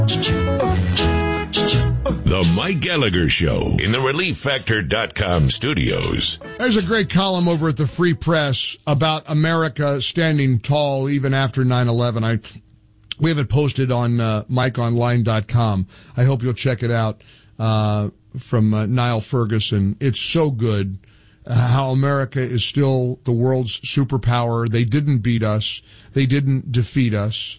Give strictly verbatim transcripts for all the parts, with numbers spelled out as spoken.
The Mike Gallagher Show in the relief factor dot com studios. There's a great column over at the Free Press about America standing tall even after nine eleven. I we have it posted on uh, mike online dot com. I hope you'll check it out uh, from uh, Niall Ferguson. It's so good uh, how America is still the world's superpower. They didn't beat us. They didn't defeat us.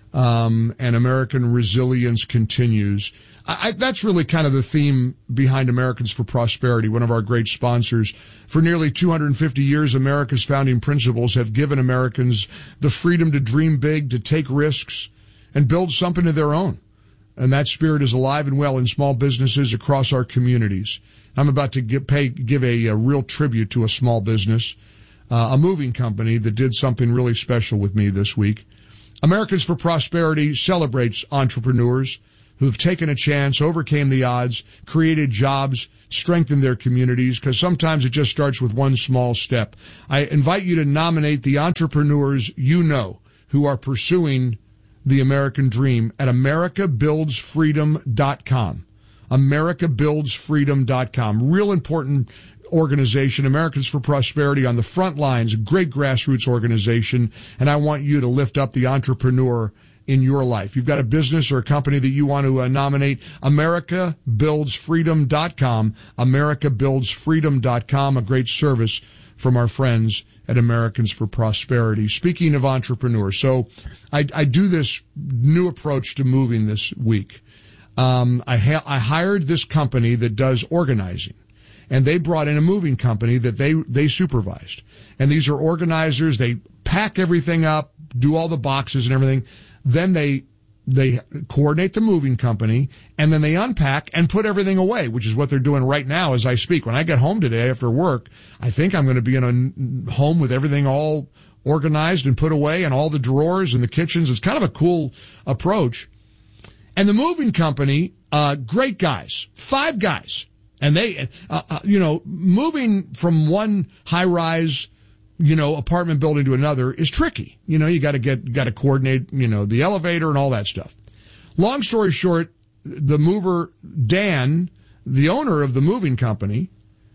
Um, and American resilience continues. I, I, that's really kind of the theme behind Americans for Prosperity, one of our great sponsors. For nearly two hundred fifty years, America's founding principles have given Americans the freedom to dream big, to take risks, and build something of their own. And that spirit is alive and well in small businesses across our communities. I'm about to give, pay, give a, a real tribute to a small business, uh, a moving company that did something really special with me this week. Americans for Prosperity celebrates entrepreneurs who have taken a chance, overcame the odds, created jobs, strengthened their communities, because sometimes it just starts with one small step. I invite you to nominate the entrepreneurs you know who are pursuing the American dream at america builds freedom dot com. america builds freedom dot com. Real important organization, Americans for Prosperity on the front lines, great grassroots organization, and I want you to lift up the entrepreneur in your life. You've got a business or a company that you want to uh, nominate, america builds freedom dot com, america builds freedom dot com, a great service from our friends at Americans for Prosperity. Speaking of entrepreneurs, so I, I do this new approach to moving this week. Um, I, ha- I hired this company that does organizing. And they brought in a moving company that they, they supervised. And these are organizers. They pack everything up, do all the boxes and everything. Then they, they coordinate the moving company, and then they unpack and put everything away, which is what they're doing right now as I speak. When I get home today after work, I think I'm going to be in a home with everything all organized and put away, and all the drawers and the kitchens. It's kind of a cool approach. And the moving company, uh, great guys, five guys. And they, uh, uh, you know, moving from one high-rise, you know, apartment building to another is tricky. You know, you got to get, got to coordinate, you know, the elevator and all that stuff. Long story short, the mover, Dan, the owner of the moving company,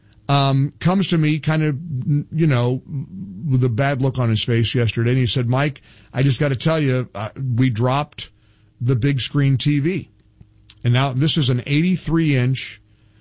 um, comes to me kind of, you know, with a bad look on his face yesterday. And he said, Mike, I just got to tell you, uh, we dropped the big screen T V. And now this is an eighty-three inch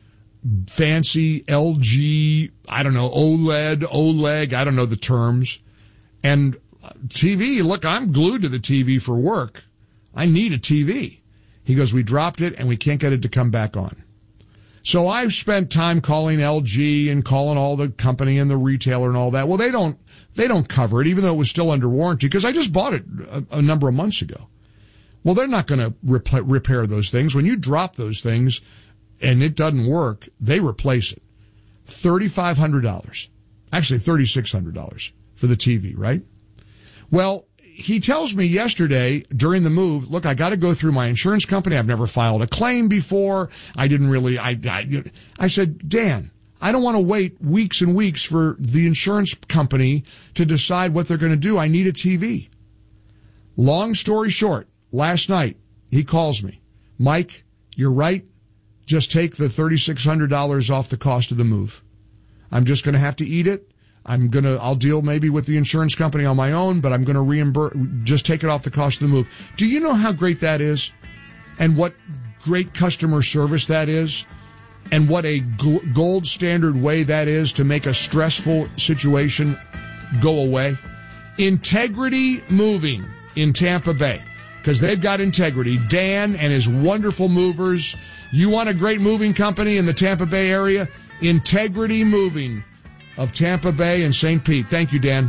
fancy L G, I don't know, OLED, OLEG, I don't know the terms. And T V, look, I'm glued to the T V for work. I need a T V. He goes, we dropped it and we can't get it to come back on. So I've spent time calling L G and calling all the company and the retailer and all that. Well, they don't, they don't cover it, even though it was still under warranty, because I just bought it a, a number of months ago. Well, they're not going to rep- repair those things. When you drop those things, and it doesn't work, they replace it. thirty-five hundred dollars. Actually, thirty-six hundred dollars for the T V, right? Well, he tells me yesterday during the move, look, I got to go through my insurance company. I've never filed a claim before. I didn't really, I, I, I said, Dan, I don't want to wait weeks and weeks for the insurance company to decide what they're going to do. I need a T V. Long story short, last night, he calls me. Mike, you're right. Just take the thirty-six hundred dollars off the cost of the move. I'm just going to have to eat it. I'm going to, I'll deal maybe with the insurance company on my own, but I'm going to reimburse, just take it off the cost of the move. Do you know how great that is? And what great customer service that is? And what a gl- gold standard way that is to make a stressful situation go away? Integrity Moving in Tampa Bay. Because they've got integrity. Dan and his wonderful movers. You want a great moving company in the Tampa Bay area? Integrity Moving of Tampa Bay and Saint Pete. Thank you, Dan.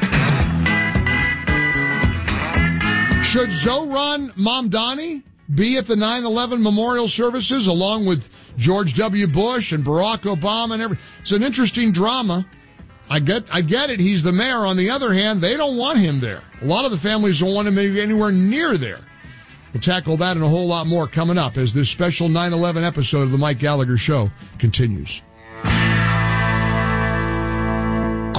Should Zohran Mamdani be at the nine eleven memorial services along with George W. Bush and Barack Obama and everything? It's an interesting drama. I get, I get it. He's the mayor. On the other hand, they don't want him there. A lot of the families don't want him anywhere near there. We'll tackle that and a whole lot more coming up as this special nine eleven episode of the Mike Gallagher Show continues.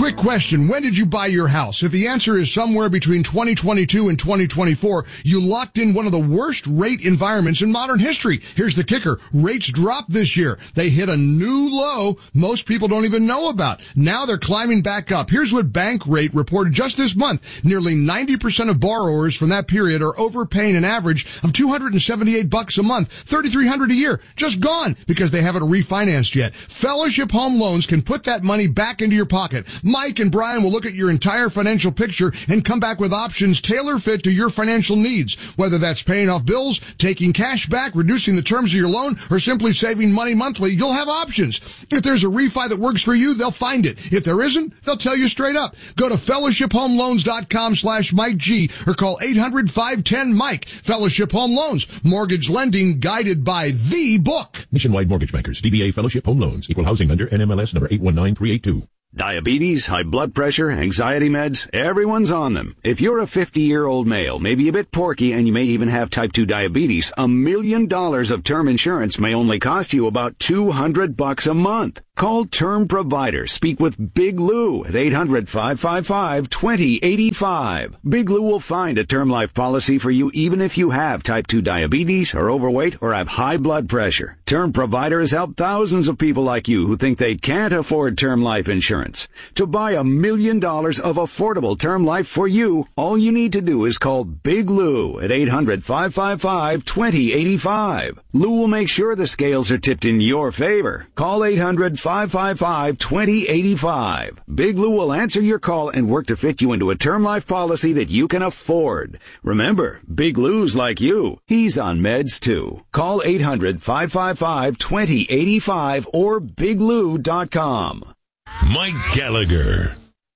Quick question. When did you buy your house? If the answer is somewhere between twenty twenty-two and twenty twenty-four, you locked in one of the worst rate environments in modern history. Here's the kicker. Rates dropped this year. They hit a new low most people don't even know about. Now they're climbing back up. Here's what Bankrate reported just this month. Nearly ninety percent of borrowers from that period are overpaying an average of two hundred seventy-eight bucks a month, thirty-three hundred a year, just gone because they haven't refinanced yet. Fellowship Home Loans can put that money back into your pocket. Mike and Brian will look at your entire financial picture and come back with options tailor-fit to your financial needs. Whether that's paying off bills, taking cash back, reducing the terms of your loan, or simply saving money monthly, you'll have options. If there's a refi that works for you, they'll find it. If there isn't, they'll tell you straight up. Go to fellowship home loans dot com slash Mike G or call eight hundred, five ten, Mike. Fellowship Home Loans. Mortgage lending guided by the book. Nationwide Mortgage Bankers, D B A Fellowship Home Loans, Equal Housing Lender, N M L S number eight one nine three eight two. Diabetes, high blood pressure, anxiety meds, everyone's on them. If you're a fifty-year-old male, maybe a bit porky, and you may even have type two diabetes, a million dollars of term insurance may only cost you about two hundred bucks a month. Call Term Provider. Speak with Big Lou at eight hundred, five five five, two zero eight five. Big Lou will find a term life policy for you even if you have type two diabetes, are overweight, or have high blood pressure. Term Provider has helped thousands of people like you who think they can't afford term life insurance. To buy a million dollars of affordable term life for you, all you need to do is call Big Lou at eight hundred, five five five, two zero eight five. Lou will make sure the scales are tipped in your favor. Call eight hundred, five five five, two zero eight five. Big Lou will answer your call and work to fit you into a term life policy that you can afford. Remember, Big Lou's like you. He's on meds too. Call eight hundred, five five five, two zero eight five or big lou dot com. Mike Gallagher.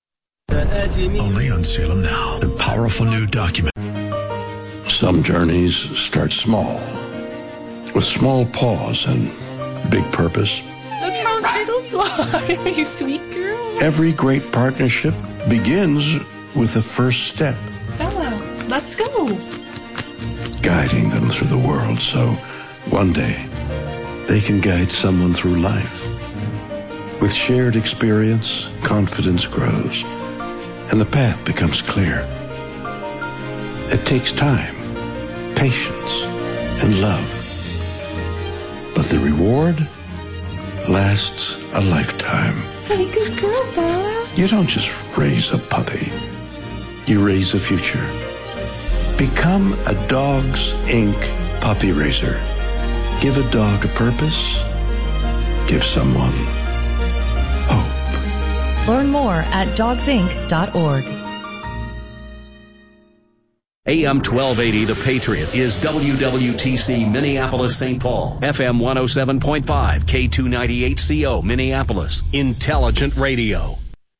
Only on Salem Now, the powerful new document. Some journeys start small, with small pause and big purpose. Look how turtles fly, you sweet girl. Every great partnership begins with the first step. Bella, let's go. Guiding them through the world so one day they can guide someone through life. With shared experience, confidence grows, and the path becomes clear. It takes time, patience, and love. But the reward lasts a lifetime. Hey, good girl, Bella. You don't just raise a puppy. You raise a future. Become a Dogs Incorporated puppy raiser. Give a dog a purpose. Give someone hope. Learn more at dogs inc dot org. A M twelve eighty, The Patriot, is W W T C Minneapolis, Saint Paul. F M one oh seven point five, K two ninety-eight C O, Minneapolis. Intelligent Radio.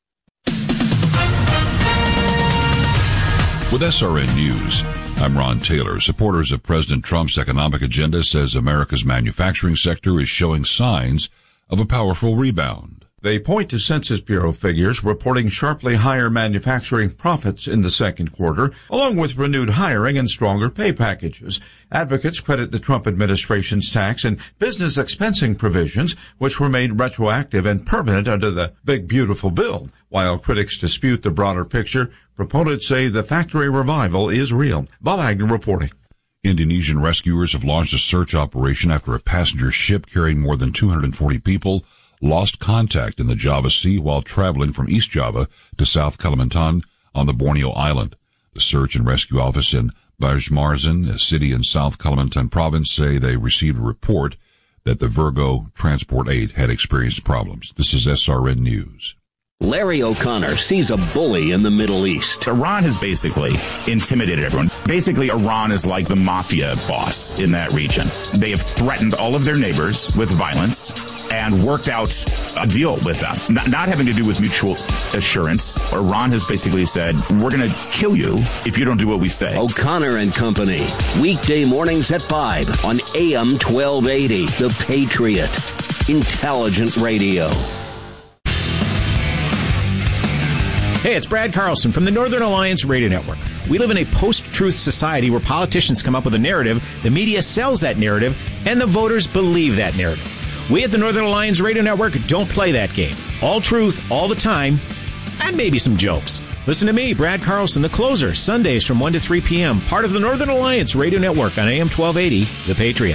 With S R N News, I'm Ron Taylor. Supporters of President Trump's economic agenda says America's manufacturing sector is showing signs of a powerful rebound. They point to Census Bureau figures reporting sharply higher manufacturing profits in the second quarter, along with renewed hiring and stronger pay packages. Advocates credit the Trump administration's tax and business expensing provisions, which were made retroactive and permanent under the Big Beautiful Bill. While critics dispute the broader picture, proponents say the factory revival is real. Bob Agnew reporting. Indonesian rescuers have launched a search operation after a passenger ship carrying more than two hundred forty people lost contact in the Java Sea while traveling from East Java to South Kalimantan on the Borneo Island. The search and rescue office in Banjarmasin, a city in South Kalimantan province, say they received a report that the Virgo Transport eight had experienced problems. This is S R N News. Larry O'Connor sees a bully in the Middle East. Iran has basically intimidated everyone. Basically, Iran is like the mafia boss in that region. They have threatened all of their neighbors with violence and worked out a deal with them, not, not having to do with mutual assurance. Iran has basically said, we're going to kill you if you don't do what we say. O'Connor and Company, weekday mornings at five on A M twelve eighty, The Patriot. Intelligent Radio. Hey, it's Brad Carlson from the Northern Alliance Radio Network. We live in a post-truth society where politicians come up with a narrative, the media sells that narrative, and the voters believe that narrative. We at the Northern Alliance Radio Network don't play that game. All truth, all the time, and maybe some jokes. Listen to me, Brad Carlson, the closer, Sundays from one to three p.m., part of the Northern Alliance Radio Network on A M twelve eighty, The Patriot.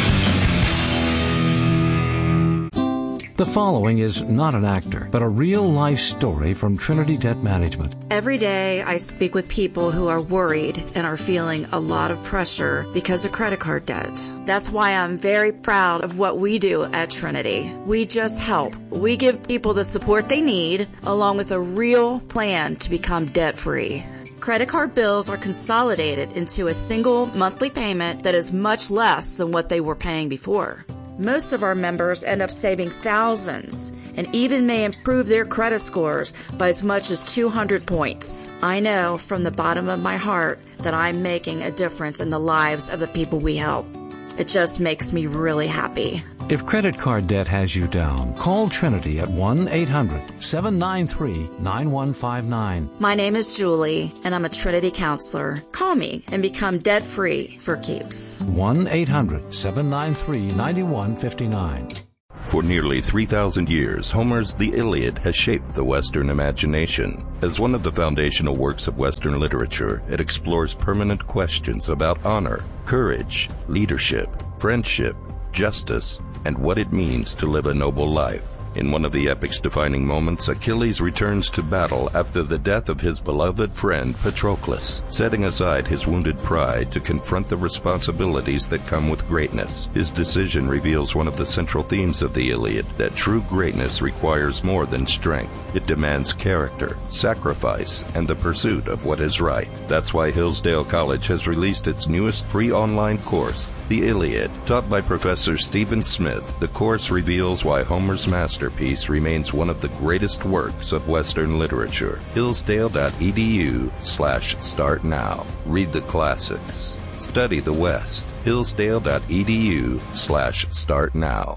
The following is not an actor, but a real-life story from Trinity Debt Management. Every day I speak with people who are worried and are feeling a lot of pressure because of credit card debt. That's why I'm very proud of what we do at Trinity. We just help. We give people the support they need, along with a real plan to become debt-free. Credit card bills are consolidated into a single monthly payment that is much less than what they were paying before. Most of our members end up saving thousands and even may improve their credit scores by as much as two hundred points. I know from the bottom of my heart that I'm making a difference in the lives of the people we help. It just makes me really happy. If credit card debt has you down, call Trinity at one eight hundred seven nine three nine one five nine. My name is Julie, and I'm a Trinity counselor. Call me and become debt-free for keeps. one eight hundred seven nine three nine one five nine. For nearly three thousand years, Homer's The Iliad has shaped the Western imagination. As one of the foundational works of Western literature, it explores permanent questions about honor, courage, leadership, friendship, justice, and what it means to live a noble life. In one of the epic's defining moments, Achilles returns to battle after the death of his beloved friend Patroclus, setting aside his wounded pride to confront the responsibilities that come with greatness. His decision reveals one of the central themes of the Iliad, that true greatness requires more than strength. It demands character, sacrifice, and the pursuit of what is right. That's why Hillsdale College has released its newest free online course, The Iliad. Taught by Professor Stephen Smith, the course reveals why Homer's master Masterpiece remains one of the greatest works of Western literature. Hillsdale.edu slash start now. Read the classics. Study the West. Hillsdale.edu slash start now.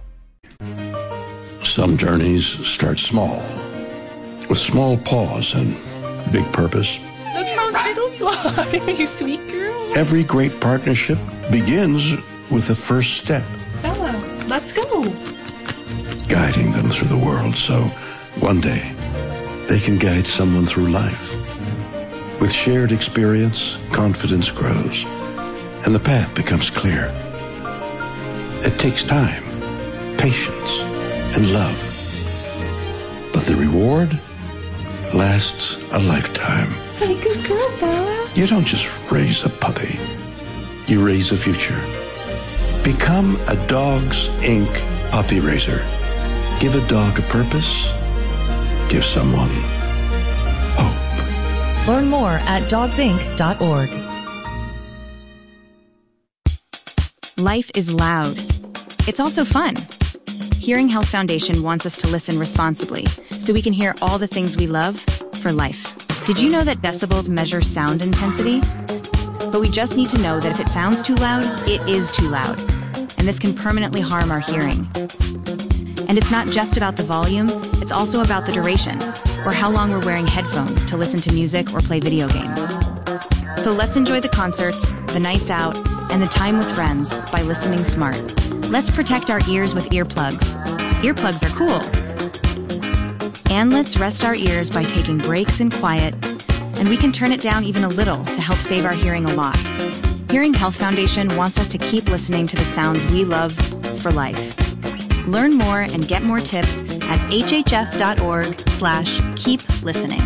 Some journeys start small, with small pause and big purpose. Look how little you are, you sweet girl. Every great partnership begins with the first step. Bella, let's go. Guiding them through the world so one day they can guide someone through life. With shared experience, confidence grows, and the path becomes clear. It takes time, patience, and love. But the reward lasts a lifetime. Hey, good girl, Bella. You don't just raise a puppy. You raise a future. Become a Dogs Incorporated puppy raiser. Give a dog a purpose. Give someone hope. Learn more at dogs inc dot org. Life is loud. It's also fun. Hearing Health Foundation wants us to listen responsibly so we can hear all the things we love for life. Did you know that decibels measure sound intensity? But we just need to know that if it sounds too loud, it is too loud. And this can permanently harm our hearing. And it's not just about the volume, it's also about the duration, or how long we're wearing headphones to listen to music or play video games. So let's enjoy the concerts, the nights out, and the time with friends by listening smart. Let's protect our ears with earplugs. Earplugs are cool. And let's rest our ears by taking breaks in quiet, and we can turn it down even a little to help save our hearing a lot. Hearing Health Foundation wants us to keep listening to the sounds we love for life. Learn more and get more tips at hhf.org slash keep listening.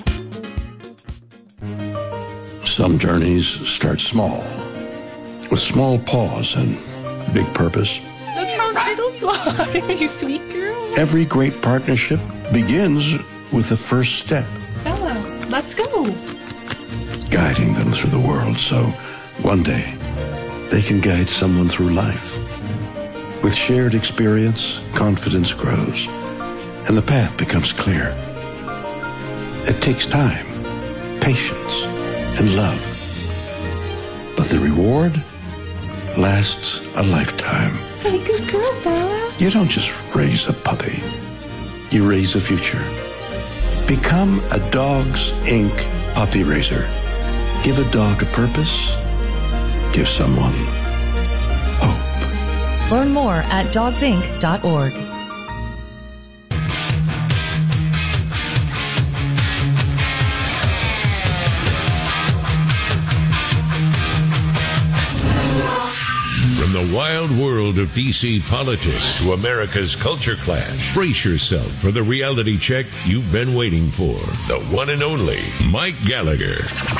Some journeys start small, with small pause and big purpose. Look how little you are, you sweet girl. Every great partnership begins with the first step. Bella, let's go. Guiding them through the world so one day they can guide someone through life. With shared experience, confidence grows, and the path becomes clear. It takes time, patience, and love. But the reward lasts a lifetime. Hey, good girl, Bella. You don't just raise a puppy. You raise a future. Become a Dogs Incorporated puppy raiser. Give a dog a purpose. Give someone hope. Learn more at dogs inc dot org. the wild world of D C politics to America's culture clash. Brace yourself for the reality check you've been waiting for. The one and only Mike Gallagher.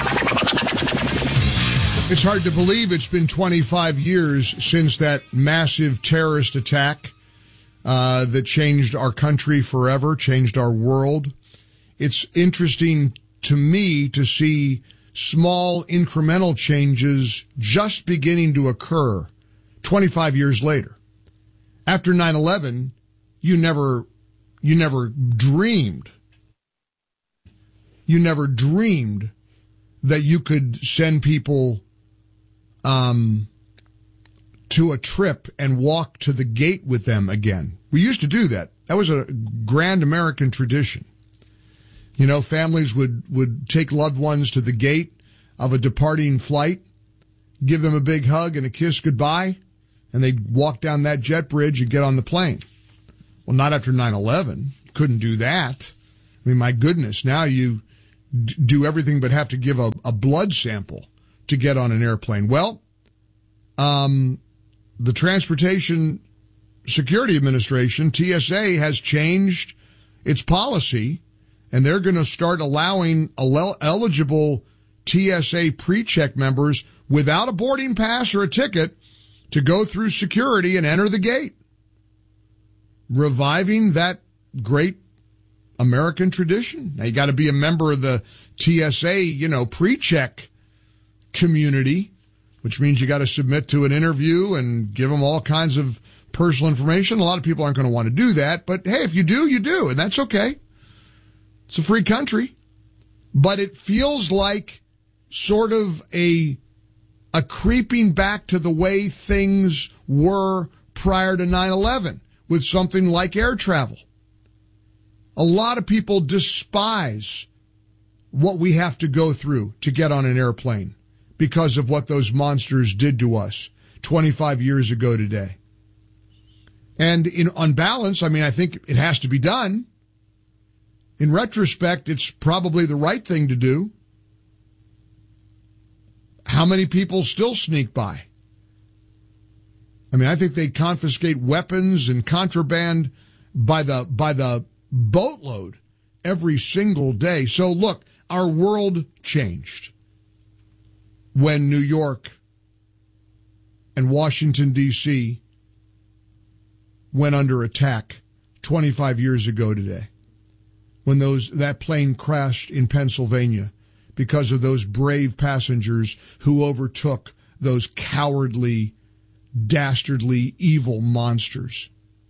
It's hard to believe it's been twenty-five years since that massive terrorist attack uh, that changed our country forever, changed our world. It's interesting to me to see small incremental changes just beginning to occur twenty-five years later. After nine eleven, you never, you never dreamed, you never dreamed that you could send people um, to a trip and walk to the gate with them again. We used to do that. That was a grand American tradition. You know, families would, would take loved ones to the gate of a departing flight, give them a big hug and a kiss goodbye, and they'd walk down that jet bridge and get on the plane. Well, not after nine eleven. Couldn't do that. I mean, my goodness, now you d- do everything but have to give a, a blood sample to get on an airplane. Well, um, the Transportation Security Administration, T S A, has changed its policy, and they're going to start allowing eligible T S A pre-check members without a boarding pass or a ticket to go through security and enter the gate, reviving that great American tradition. Now, you got to be a member of the T S A, you know, pre-check community, which means you got to submit to an interview and give them all kinds of personal information. A lot of people aren't going to want to do that, but hey, if you do, you do, and that's okay. It's a free country. But it feels like sort of a a creeping back to the way things were prior to nine eleven with something like air travel. A lot of people despise what we have to go through to get on an airplane because of what those monsters did to us twenty-five years ago today. And in, on balance, I mean, I think it has to be done. In retrospect, it's probably the right thing to do. How many people still sneak by? I mean, I think they confiscate weapons and contraband by the by the boatload every single day. So look, our world changed when New York and Washington, D C went under attack twenty-five years ago today, when those that plane crashed in Pennsylvania because of those brave passengers who overtook those cowardly, dastardly, evil monsters.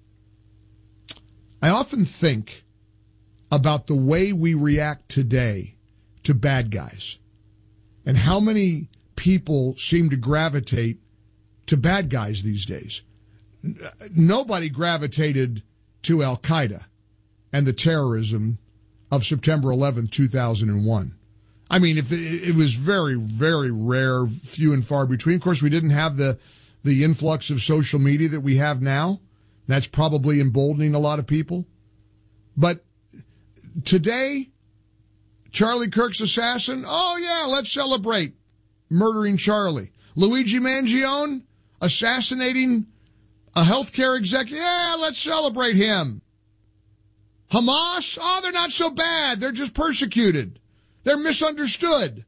I often think about the way we react today to bad guys and how many people seem to gravitate to bad guys these days. Nobody gravitated to Al-Qaeda and the terrorism of September eleventh, two thousand one. I mean, if it, it was very, very rare, few and far between. Of course, we didn't have the, the influx of social media that we have now. That's probably emboldening a lot of people. But today, Charlie Kirk's assassin, oh yeah, let's celebrate murdering Charlie. Luigi Mangione, assassinating a healthcare executive, yeah, let's celebrate him. Hamas, oh, they're not so bad. They're just persecuted. They're misunderstood.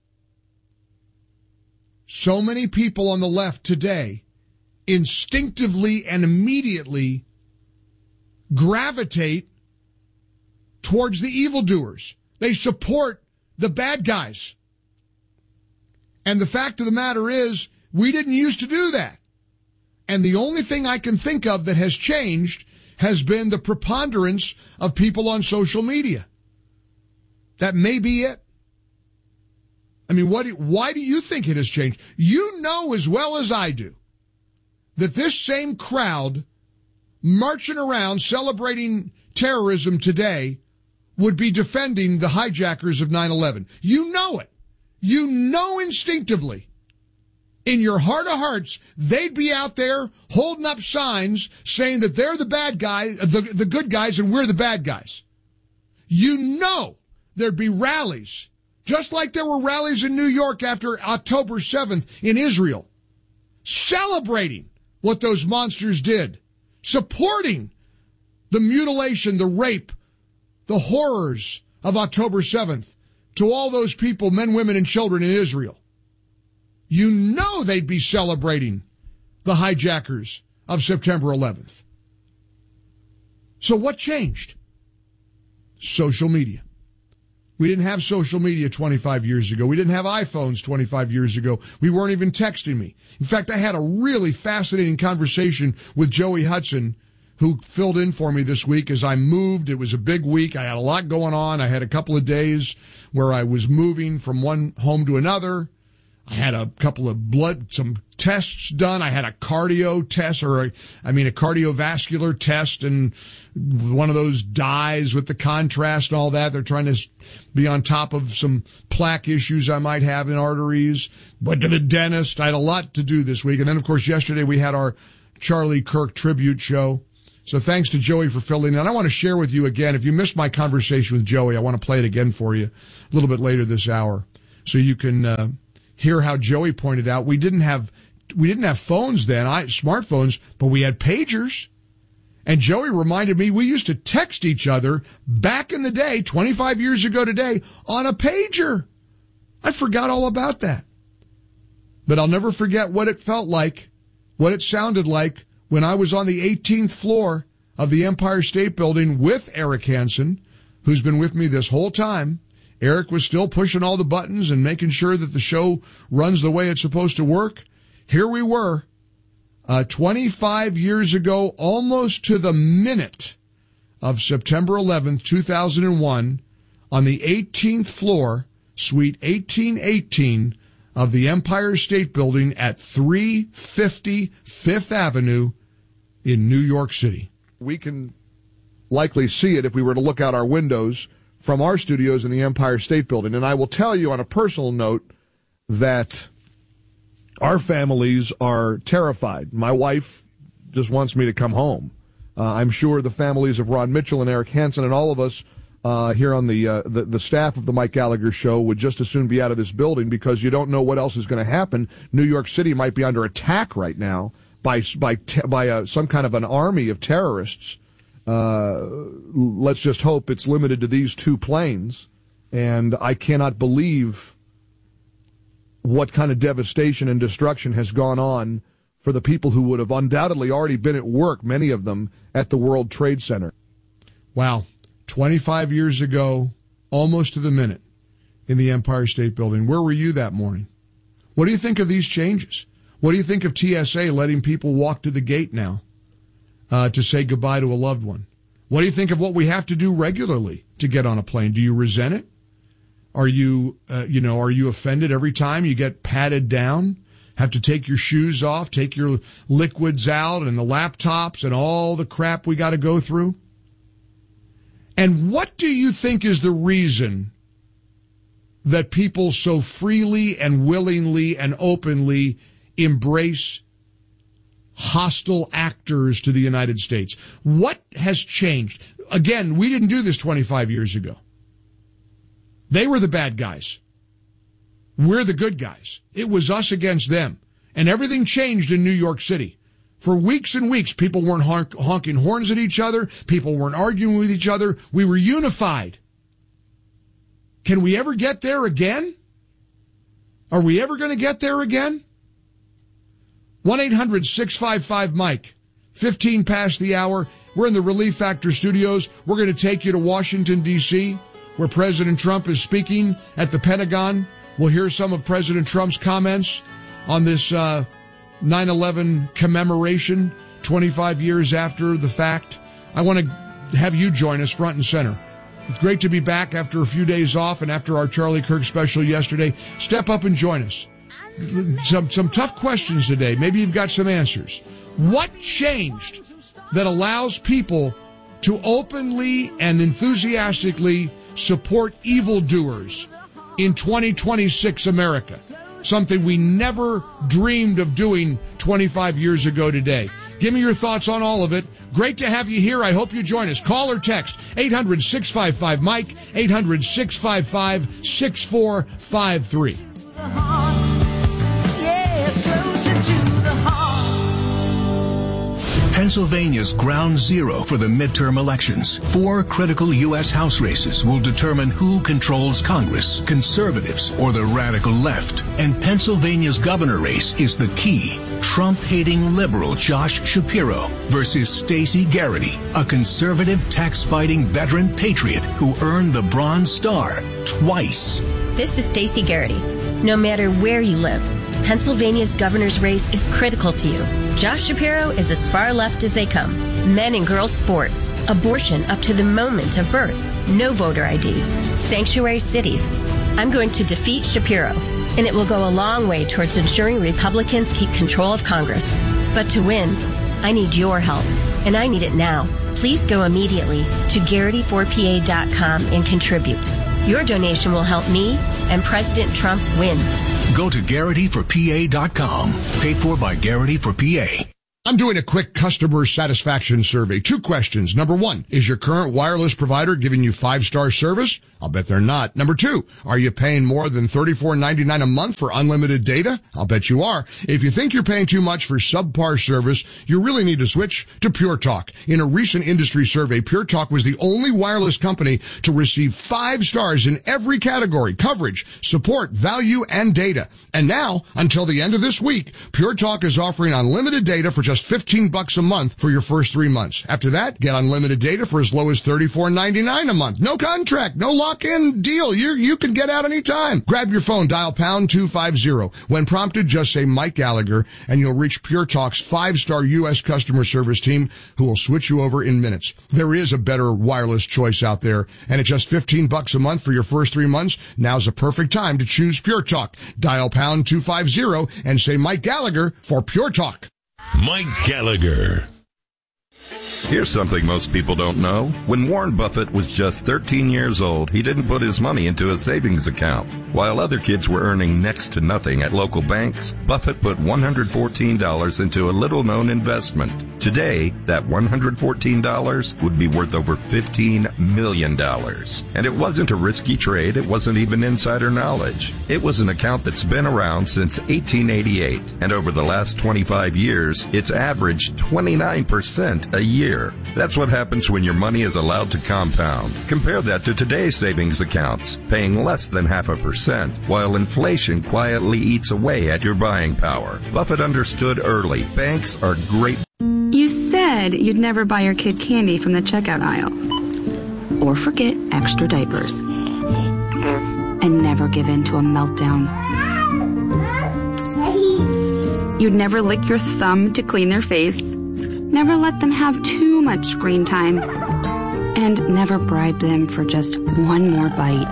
So many people on the left today instinctively and immediately gravitate towards the evildoers. They support the bad guys. And the fact of the matter is, we didn't used to do that. And the only thing I can think of that has changed has been the preponderance of people on social media. That may be it. I mean, what? Why do you think it has changed? You know as well as I do that this same crowd marching around celebrating terrorism today would be defending the hijackers of nine eleven. You know it. You know instinctively. In your heart of hearts, they'd be out there holding up signs saying that they're the bad guys, the, the good guys, and we're the bad guys. You know there'd be rallies, just like there were rallies in New York after October seventh in Israel, celebrating what those monsters did, supporting the mutilation, the rape, the horrors of October seventh to all those people, men, women, and children in Israel, you know they'd be celebrating the hijackers of September eleventh. So what changed? Social media. We didn't have social media twenty-five years ago. We didn't have iPhones twenty-five years ago. We weren't even texting me. In fact, I had a really fascinating conversation with Joey Hudson, who filled in for me this week as I moved. It was a big week. I had a lot going on. I had a couple of days where I was moving from one home to another. I had a couple of blood, some tests done. I had a cardio test, or a, I mean, a cardiovascular test, and one of those dyes with the contrast and all that. They're trying to be on top of some plaque issues I might have in arteries. Went to the dentist. I had a lot to do this week. And then, of course, yesterday we had our Charlie Kirk tribute show. So thanks to Joey for filling in. And I want to share with you again, if you missed my conversation with Joey, I want to play it again for you a little bit later this hour, so you can uh, hear how Joey pointed out we didn't have we didn't have phones then, I, smartphones, but we had pagers. And Joey reminded me we used to text each other back in the day, twenty-five years ago today, on a pager. I forgot all about that. But I'll never forget what it felt like, what it sounded like when I was on the eighteenth floor of the Empire State Building with Eric Hansen, who's been with me this whole time. Eric was still pushing all the buttons and making sure that the show runs the way it's supposed to work. Here we were, uh, twenty-five years ago, almost to the minute of September eleventh, two thousand one, on the eighteenth floor, suite eighteen eighteen of the Empire State Building at three fifty Fifth Avenue in New York City. We can likely see it if we were to look out our windows from our studios in the Empire State Building. And I will tell you on a personal note that our families are terrified. My wife just wants me to come home. Uh, I'm sure the families of Ron Mitchell and Eric Hansen and all of us uh, here on the, uh, the the staff of the Mike Gallagher Show would just as soon be out of this building, because you don't know what else is going to happen. New York City might be under attack right now by by by uh, some kind of an army of terrorists. Uh, let's just hope it's limited to these two planes. And I cannot believe what kind of devastation and destruction has gone on for the people who would have undoubtedly already been at work, many of them, at the World Trade Center. Wow. twenty-five years ago, almost to the minute, in the Empire State Building. Where were you that morning? What do you think of these changes? What do you think of T S A letting people walk to the gate now uh, to say goodbye to a loved one? What do you think of what we have to do regularly to get on a plane? Do you resent it? Are you, uh, you know, are you offended every time you get patted down? Have to take your shoes off, take your liquids out and the laptops and all the crap we got to go through? And what do you think is the reason that people so freely and willingly and openly embrace hostile actors to the United States? What has changed? Again, we didn't do this twenty-five years ago. They were the bad guys. We're the good guys. It was us against them. And everything changed in New York City. For weeks and weeks, people weren't honk- honking horns at each other. People weren't arguing with each other. We were unified. Can we ever get there again? Are we ever going to get there again? one eight hundred six five five Mike. fifteen past the hour. We're in the Relief Factor studios. We're going to take you to Washington, D C, where President Trump is speaking at the Pentagon. We'll hear some of President Trump's comments on this uh, nine eleven commemoration twenty-five years after the fact. I want to have you join us front and center. It's great to be back after a few days off and after our Charlie Kirk special yesterday. Step up and join us. Some, some tough questions today. Maybe you've got some answers. What changed that allows people to openly and enthusiastically support evildoers in twenty twenty-six America? Something we never dreamed of doing twenty-five years ago today. Give me your thoughts on all of it. Great to have you here. I hope you join us. Call or text eight hundred six five five Mike, eight hundred six five five six four five three. Yes, closer to the heart. Pennsylvania's ground zero for the midterm elections. Four critical U S House races will determine who controls Congress, conservatives or the radical left. And Pennsylvania's governor race is the key. Trump-hating liberal Josh Shapiro versus Stacey Garrity, a conservative tax-fighting veteran patriot who earned the Bronze Star twice. This is Stacey Garrity. No matter where you live, Pennsylvania's governor's race is critical to you. Josh Shapiro is as far left as they come. Men and girls sports, abortion up to the moment of birth, no voter I D, sanctuary cities. I'm going to defeat Shapiro, and it will go a long way towards ensuring Republicans keep control of Congress. But to win, I need your help, and I need it now. Please go immediately to Garrity four P A dot com and contribute. Your donation will help me and President Trump win. Go to Garrity for P A dot com. Paid for by Garrity for P A. I'm doing a quick customer satisfaction survey. Two questions. Number one, is your current wireless provider giving you five-star service? I'll bet they're not. Number two, are you paying more than thirty-four ninety-nine a month for unlimited data? I'll bet you are. If you think you're paying too much for subpar service, you really need to switch to Pure Talk. In a recent industry survey, Pure Talk was the only wireless company to receive five stars in every category: coverage, support, value, and data. And now, until the end of this week, Pure Talk is offering unlimited data for just fifteen bucks a month for your first three months. After that, get unlimited data for as low as thirty-four ninety-nine a month. No contract, no lock-in deal. You you can get out anytime. Grab your phone, dial pound two fifty. When prompted, just say Mike Gallagher, and you'll reach Pure Talk's five-star U S customer service team, who will switch you over in minutes. There is a better wireless choice out there, and at just fifteen bucks a month for your first three months, now's a perfect time to choose Pure Talk. Dial pound two fifty and say Mike Gallagher for Pure Talk. Mike Gallagher. Here's something most people don't know. When Warren Buffett was just thirteen years old, he didn't put his money into a savings account. While other kids were earning next to nothing at local banks, Buffett put one hundred fourteen dollars into a little-known investment. Today, that one hundred fourteen dollars would be worth over fifteen million dollars. And it wasn't a risky trade. It wasn't even insider knowledge. It was an account that's been around since eighteen eighty-eight. And over the last twenty-five years, it's averaged twenty-nine percent a year. That's what happens when your money is allowed to compound. Compare that to today's savings accounts, paying less than half a percent, while inflation quietly eats away at your buying power. Buffett understood early. Banks are great. You said you'd never buy your kid candy from the checkout aisle. Or forget extra diapers. And never give in to a meltdown. You'd never lick your thumb to clean their face. Never let them have too much screen time. And never bribe them for just one more bite.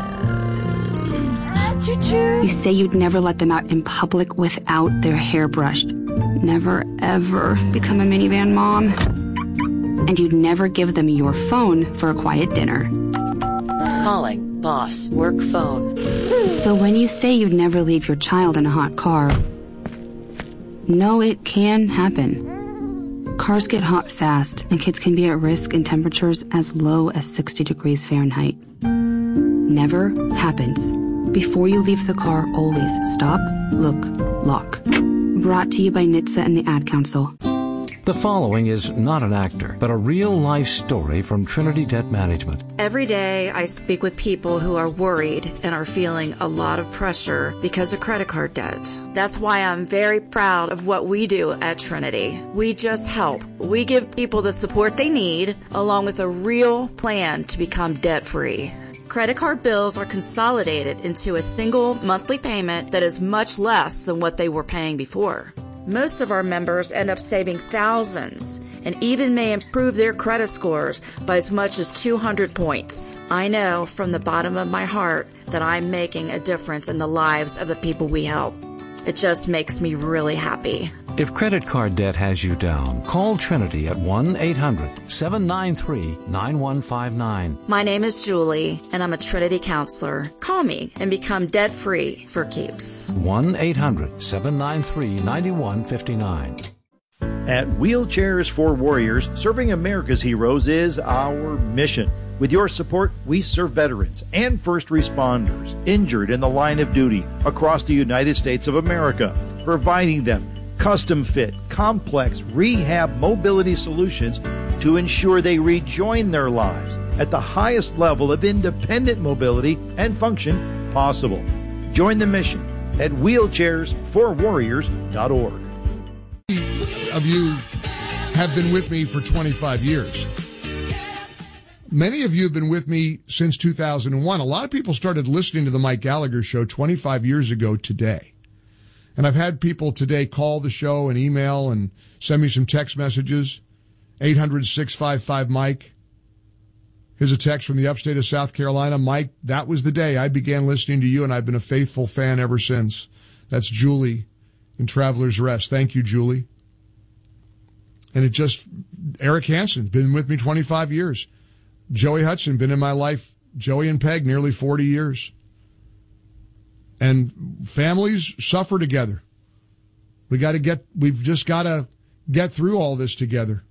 You say you'd never let them out in public without their hair brushed. Never, ever become a minivan mom. And you'd never give them your phone for a quiet dinner. Calling, boss, work phone. So when you say you'd never leave your child in a hot car, no, it can happen. Cars get hot fast, and kids can be at risk in temperatures as low as sixty degrees Fahrenheit. Never happens. Before you leave the car, always stop, look, lock. Brought to you by N H T S A and the Ad Council. The following is not an actor, but a real-life story from Trinity Debt Management. Every day I speak with people who are worried and are feeling a lot of pressure because of credit card debt. That's why I'm very proud of what we do at Trinity. We just help. We give people the support they need, along with a real plan to become debt-free. Credit card bills are consolidated into a single monthly payment that is much less than what they were paying before. Most of our members end up saving thousands and even may improve their credit scores by as much as two hundred points. I know from the bottom of my heart that I'm making a difference in the lives of the people we help. It just makes me really happy. If credit card debt has you down, call Trinity at one eight hundred seven nine three nine one five nine. My name is Julie, and I'm a Trinity counselor. Call me and become debt-free for keeps. one eight hundred seven nine three nine one five nine. At Wheelchairs for Warriors, serving America's heroes is our mission. With your support, we serve veterans and first responders injured in the line of duty across the United States of America, providing them custom fit, complex rehab mobility solutions to ensure they rejoin their lives at the highest level of independent mobility and function possible. Join the mission at wheelchairs for warriors dot org. Of you have been with me for twenty-five years. Many of you have been with me since two thousand one. A lot of people started listening to the Mike Gallagher Show twenty-five years ago today. And I've had people today call the show and email and send me some text messages. eight hundred, six five five, Mike. Here's a text from the upstate of South Carolina. Mike, that was the day I began listening to you, and I've been a faithful fan ever since. That's Julie in Traveler's Rest. Thank you, Julie. And it just, Eric Hansen, been with me twenty-five years. Joey Hudson, been in my life, Joey and Peg, nearly forty years. And families suffer together. We got to get, we've just got to get through all this together.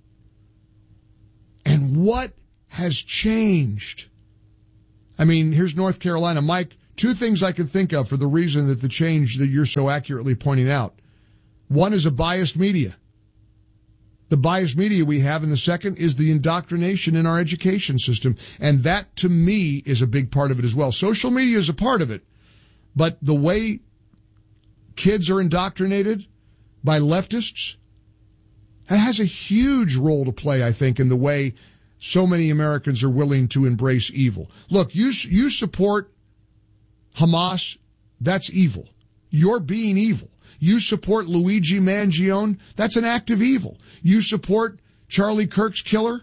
And what has changed? I mean, here's North Carolina. Mike, two things I can think of for the reason that the change that you're so accurately pointing out. One is a biased media. The biased media we have, and the second is the indoctrination in our education system. And that, to me, is a big part of it as well. Social media is a part of it. But the way kids are indoctrinated by leftists, that has a huge role to play, I think, in the way so many Americans are willing to embrace evil. Look, you you support Hamas, that's evil. You're being evil. You support Luigi Mangione, that's an act of evil. You support Charlie Kirk's killer,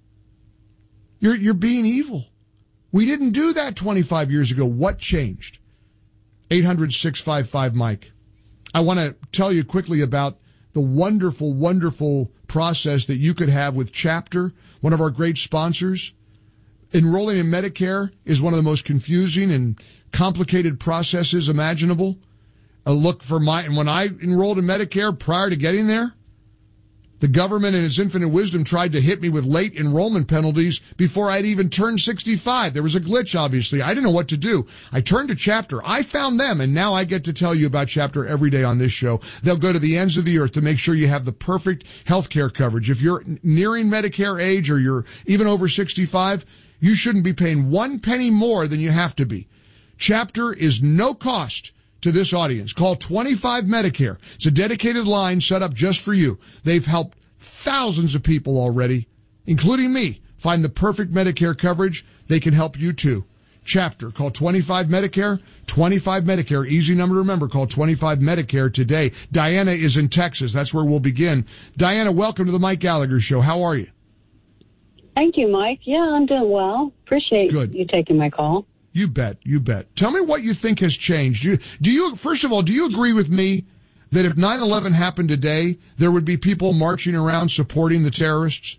you're you're being evil. We didn't do that twenty-five years ago. What changed? eight hundred, six five five, Mike. I want to tell you quickly about the wonderful, wonderful process that you could have with Chapter, one of our great sponsors. Enrolling in Medicare is one of the most confusing and complicated processes imaginable. A look for my, and when I enrolled in Medicare prior to getting there, the government in its infinite wisdom tried to hit me with late enrollment penalties before I'd even turned sixty-five. There was a glitch, obviously. I didn't know what to do. I turned to Chapter. I found them, and now I get to tell you about Chapter every day on this show. They'll go to the ends of the earth to make sure you have the perfect health care coverage. If you're nearing Medicare age or you're even over sixty-five, you shouldn't be paying one penny more than you have to be. Chapter is no cost to this audience. Call twenty-five Medicare. It's a dedicated line set up just for you. They've helped thousands of people already, including me, find the perfect Medicare coverage. They can help you too. Chapter. Call twenty-five Medicare. twenty-five Medicare. Easy number to remember. Call twenty-five Medicare today. Diana is in Texas. That's where we'll begin. Diana, welcome to the Mike Gallagher Show. How are you? Thank you, Mike. Yeah, I'm doing well. Appreciate Good. you taking my call. You bet. You bet. Tell me what you think has changed. Do you, do you, first of all, do you agree with me that if nine eleven happened today, there would be people marching around supporting the terrorists?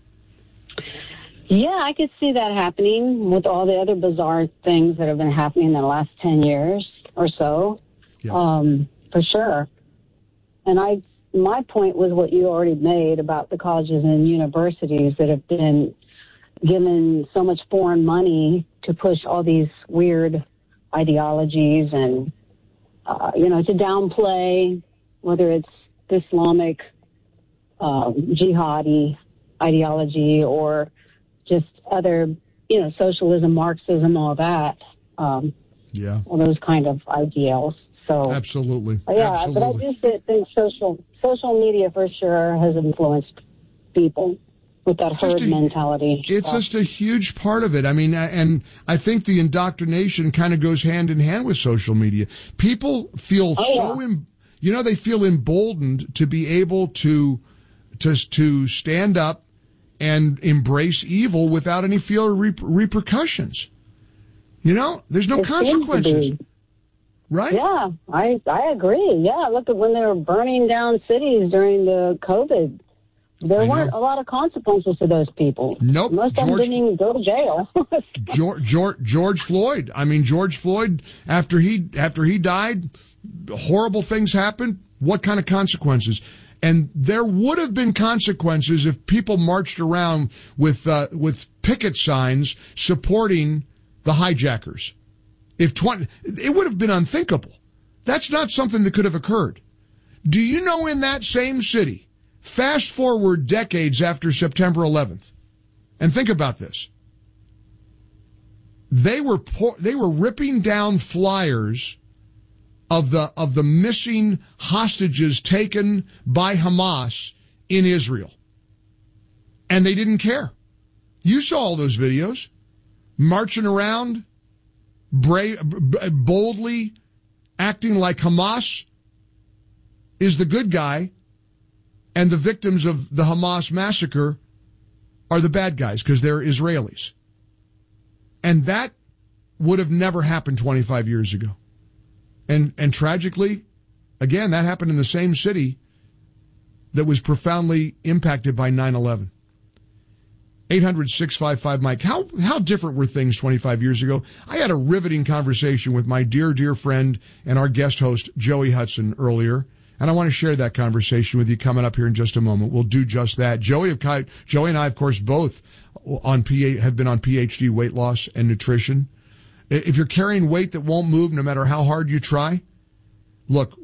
Yeah, I could see that happening with all the other bizarre things that have been happening in the last ten years or so. Yeah. Um, for sure. And I, my point was what you already made about the colleges and universities that have been given so much foreign money to push all these weird ideologies and, uh, you know, to downplay whether it's Islamic, um, jihadi ideology or just other, you know, socialism, Marxism, all that. Um, yeah. All those kind of ideals. So absolutely. Yeah, absolutely. but I just think social social media for sure has influenced people with that herd a, mentality. It's stuff. Just a huge part of it. I mean, and I think the indoctrination kind of goes hand in hand with social media. People feel oh, so, yeah. em, you know, they feel emboldened to be able to, to, to stand up and embrace evil without any fear of reper- repercussions. You know, there's no it consequences. Right? Yeah, I, I agree. Yeah, look at when they were burning down cities during the COVID. There I weren't know. a lot of consequences to those people. Nope. Most of them didn't even go to jail. George, George, George Floyd. I mean, George Floyd, after he after he died, horrible things happened. What kind of consequences? And there would have been consequences if people marched around with uh, with picket signs supporting the hijackers. If twenty, it would have been unthinkable. That's not something that could have occurred. Do you know in that same city, fast forward decades after September eleventh, and think about this, they were pour, they were ripping down flyers of the of the missing hostages taken by Hamas in Israel. And they didn't care. You saw all those videos, marching around, bra- boldly acting like Hamas is the good guy and the victims of the Hamas massacre are the bad guys because they're Israelis. And that would have never happened twenty-five years ago. And and tragically, again, that happened in the same city that was profoundly impacted by nine eleven. eight hundred, six five five, Mike. How how different were things twenty-five years ago? I had a riveting conversation with my dear, dear friend and our guest host, Joey Hudson, earlier, and I want to share that conversation with you coming up here in just a moment. We'll do just that. Joey, of, Joey and I, of course, both on P have been on P H D weight loss and nutrition. If you're carrying weight that won't move no matter how hard you try, look,